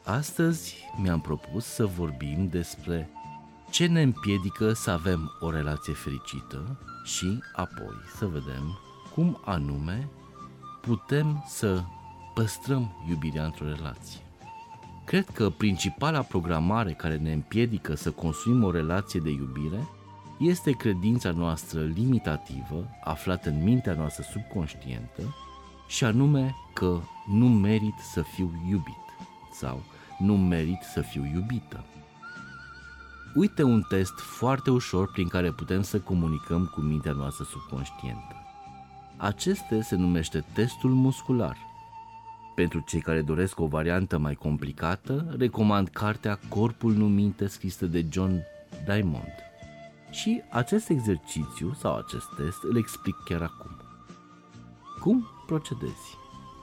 Astăzi mi-am propus să vorbim despre ce ne împiedică să avem o relație fericită și apoi să vedem cum anume putem să păstrăm iubirea într-o relație. Cred că principala programare care ne împiedică să construim o relație de iubire este credința noastră limitativă, aflată în mintea noastră subconștientă, și anume că nu merit să fiu iubit sau nu merit să fiu iubită. Uite un test foarte ușor prin care putem să comunicăm cu mintea noastră subconștientă. Acest test se numește testul muscular. Pentru cei care doresc o variantă mai complicată, recomand cartea Corpul nu minte, scrisă de John Diamond. Și acest exercițiu sau acest test îl explic chiar acum. Cum procedezi?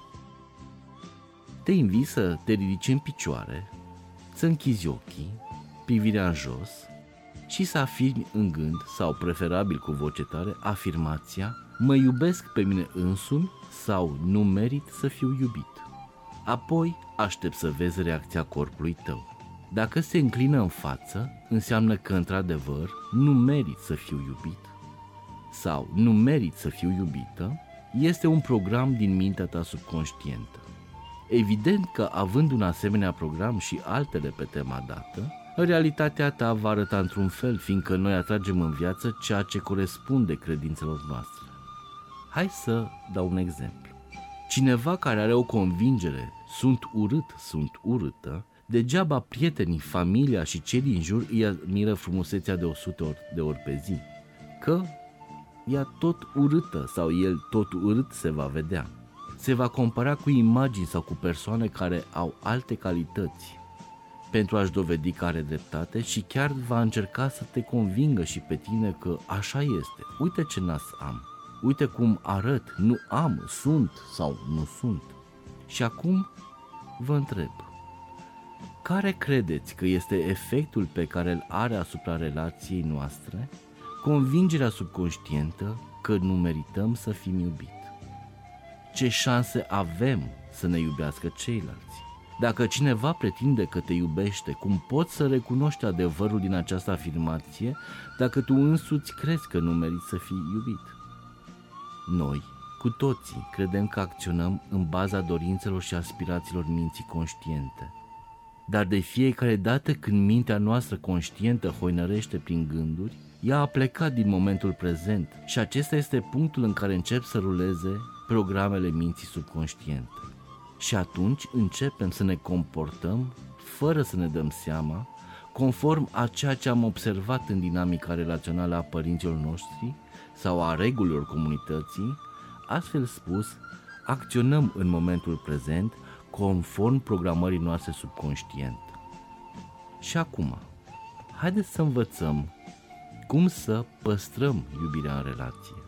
Te invit să te ridici în picioare, să închizi ochii, privirea în jos și să afirmi în gând, sau preferabil cu voce tare, afirmația: mă iubesc pe mine însumi sau nu merit să fiu iubit. Apoi aștept să vezi reacția corpului tău. Dacă se înclină în față, înseamnă că într-adevăr nu merit să fiu iubit sau nu merit să fiu iubită. Este un program din mintea ta subconștientă. Evident că, având un asemenea program și altele pe tema dată, realitatea ta va arăta într-un fel, fiindcă noi atragem în viață ceea ce corespunde credințelor noastre. Hai să dau un exemplu. Cineva care are o convingere: sunt urât, sunt urâtă, degeaba prietenii, familia și cei din jur îi admiră frumusețea de 100 de ori pe zi, că ea tot urâtă sau el tot urât se va vedea. Se va compara cu imagini sau cu persoane care au alte calități pentru a-și dovedi că are dreptate și chiar va încerca să te convingă și pe tine că așa este. Uite ce nas am, uite cum arăt, nu am, sunt sau nu sunt. Și acum vă întreb, care credeți că este efectul pe care îl are asupra relației noastre convingerea subconștientă că nu merităm să fim iubiți? Ce șanse avem să ne iubească ceilalți? Dacă cineva pretinde că te iubește, cum poți să recunoști adevărul din această afirmație dacă tu însuți crezi că nu meriți să fii iubit? Noi, cu toții, credem că acționăm în baza dorințelor și aspirațiilor minții conștiente. Dar de fiecare dată când mintea noastră conștientă hoinărește prin gânduri, ea a plecat din momentul prezent și acesta este punctul în care încep să ruleze programele minții subconștiente. Și atunci începem să ne comportăm, fără să ne dăm seama, conform a ceea ce am observat în dinamica relațională a părinților noștri sau a regulilor comunității. Astfel spus, acționăm în momentul prezent conform programării noastre subconștiente. Și acum, haideți să învățăm cum să păstrăm iubirea în relație.